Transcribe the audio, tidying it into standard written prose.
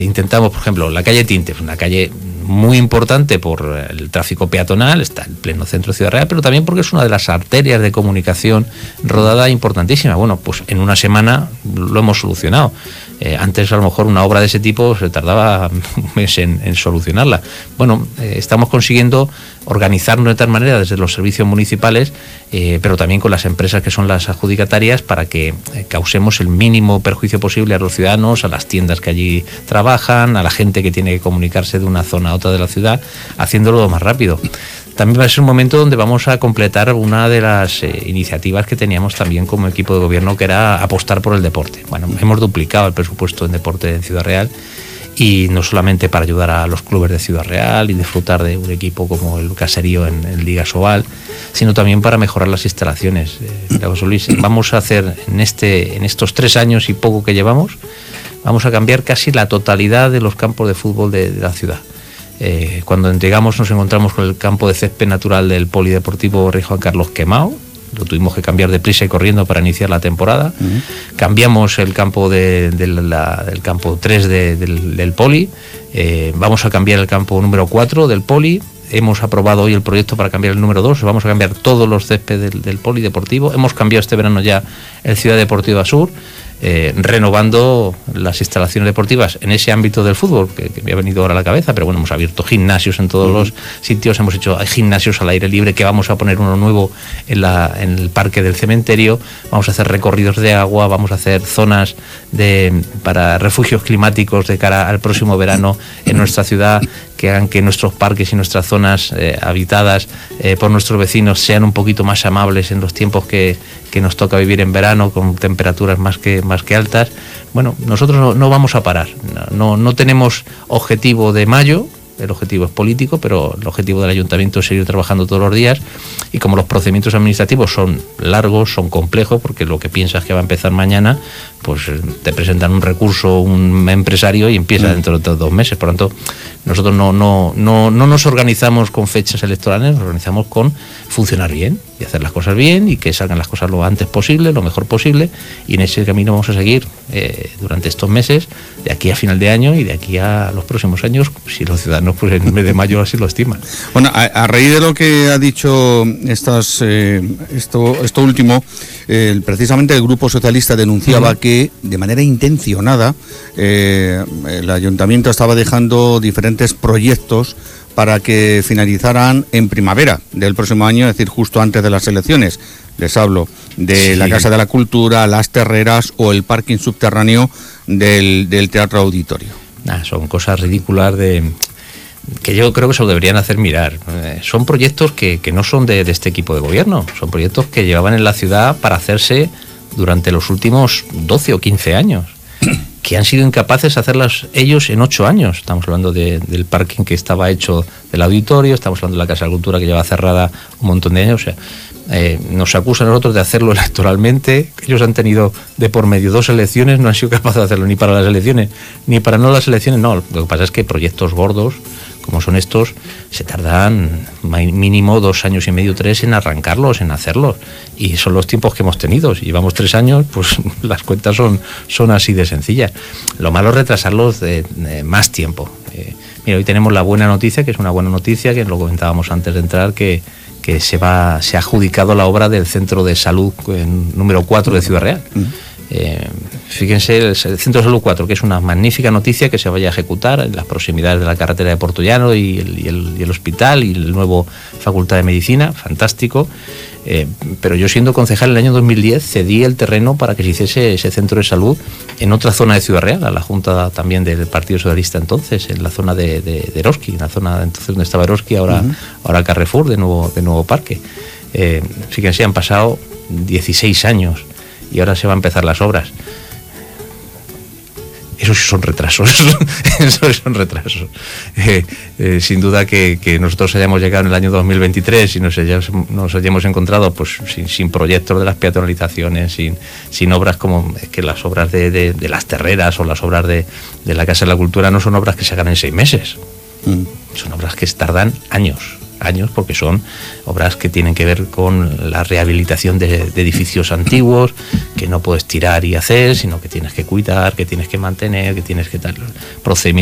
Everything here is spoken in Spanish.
Intentamos, por ejemplo, la calle Tinte, una calle muy importante por el tráfico peatonal, está en pleno centro de Ciudad Real, pero también porque es una de las arterias de comunicación rodada importantísima. Bueno, pues en una semana lo hemos solucionado. Antes a lo mejor una obra de ese tipo se tardaba un mes en solucionarla. Bueno, estamos consiguiendo organizarnos de tal manera desde los servicios municipales, pero también con las empresas que son las adjudicatarias, para que causemos el mínimo perjuicio posible a los ciudadanos, a las tiendas que allí trabajan, a la gente que tiene que comunicarse de una zona a otra de la ciudad, haciéndolo más rápido. También va a ser un momento donde vamos a completar una de las iniciativas que teníamos también como equipo de gobierno, que era apostar por el deporte. Bueno, hemos duplicado el presupuesto en deporte en Ciudad Real, y no solamente para ayudar a los clubes de Ciudad Real y disfrutar de un equipo como el Caserío en Liga Sobal, sino también para mejorar las instalaciones. José Luis, vamos a hacer en estos 3 años y poco que llevamos, vamos a cambiar casi la totalidad de los campos de fútbol de la ciudad. Cuando llegamos nos encontramos con el campo de césped natural del Polideportivo Rey Juan Carlos quemado. Lo tuvimos que cambiar deprisa y corriendo para iniciar la temporada. Cambiamos el campo del campo 3 del Poli. Vamos a cambiar el campo número 4 del Poli. Hemos aprobado hoy el proyecto para cambiar el número 2. Vamos a cambiar todos los céspedes del Polideportivo. Hemos cambiado este verano ya el Ciudad Deportiva Sur, renovando las instalaciones deportivas en ese ámbito del fútbol, que me ha venido ahora a la cabeza, pero bueno, hemos abierto gimnasios en todos los sitios, hemos hecho gimnasios al aire libre, que vamos a poner uno nuevo en el parque del cementerio, vamos a hacer recorridos de agua, vamos a hacer zonas para refugios climáticos de cara al próximo verano en nuestra ciudad, que hagan que nuestros parques y nuestras zonas habitadas por nuestros vecinos sean un poquito más amables en los tiempos que nos toca vivir en verano, con temperaturas más que altas. Bueno, nosotros no vamos a parar, no tenemos objetivo de mayo. El objetivo es político, pero el objetivo del ayuntamiento es seguir trabajando todos los días, y como los procedimientos administrativos son largos, son complejos, porque lo que piensas que va a empezar mañana, pues te presentan un recurso un empresario y empieza dentro de 2 meses. Por lo tanto, nosotros no nos organizamos con fechas electorales, nos organizamos con funcionar bien y hacer las cosas bien, y que salgan las cosas lo antes posible, lo mejor posible, y en ese camino vamos a seguir durante estos meses, de aquí a final de año y de aquí a los próximos años, si los ciudadanos pues en el mes de mayo así lo estiman. Bueno, a raíz de lo que ha dicho esto último, precisamente el Grupo Socialista denunciaba que de manera intencionada el ayuntamiento estaba dejando diferentes proyectos para que finalizaran en primavera del próximo año, es decir, justo antes de las elecciones. Les hablo de la Casa de la Cultura, las terreras o el parking subterráneo del Teatro Auditorio. Son cosas ridículas que yo creo que se lo deberían hacer mirar. Son proyectos que no son de este equipo de gobierno, son proyectos que llevaban en la ciudad para hacerse durante los últimos 12 o 15 años, que han sido incapaces de hacerlas ellos en 8 años. Estamos hablando del parking que estaba hecho del auditorio, estamos hablando de la Casa de la Cultura que lleva cerrada un montón de años. O sea, nos acusan a nosotros de hacerlo electoralmente. Ellos han tenido de por medio 2 elecciones, no han sido capaces de hacerlo ni para las elecciones ni para no las elecciones. No, lo que pasa es que proyectos gordos como son estos se tardan mínimo 2 años y medio, 3 en arrancarlos, en hacerlos, y son los tiempos que hemos tenido. Si llevamos 3 años, pues las cuentas son así de sencillas. Lo malo es retrasarlos de más tiempo. Mira, hoy tenemos la buena noticia, que es una buena noticia, que lo comentábamos antes de entrar, que se ha adjudicado la obra del Centro de Salud número 4 de Ciudad Real. Fíjense, el Centro de Salud 4, que es una magnífica noticia que se vaya a ejecutar en las proximidades de la carretera de Portollano y el hospital y el nuevo Facultad de Medicina, fantástico. Pero yo, siendo concejal en el año 2010, cedí el terreno para que se hiciese ese centro de salud en otra zona de Ciudad Real, a la Junta también del Partido Socialista entonces, en la zona de Eroski, en la zona entonces donde estaba Eroski, ahora Carrefour, de nuevo parque. Fíjense, han pasado 16 años y ahora se van a empezar las obras. Esos sí son retrasos. Sin duda que nosotros hayamos llegado en el año 2023 y nos hayamos encontrado pues sin proyectos de las peatonalizaciones, sin obras como que las obras de las terreras o las obras de la Casa de la Cultura no son obras que se hagan en 6 meses. Son obras que tardan años. años, porque son obras que tienen que ver con la rehabilitación de edificios antiguos, que no puedes tirar y hacer, sino que tienes que cuidar, que tienes que mantener, que tienes que dar procedimientos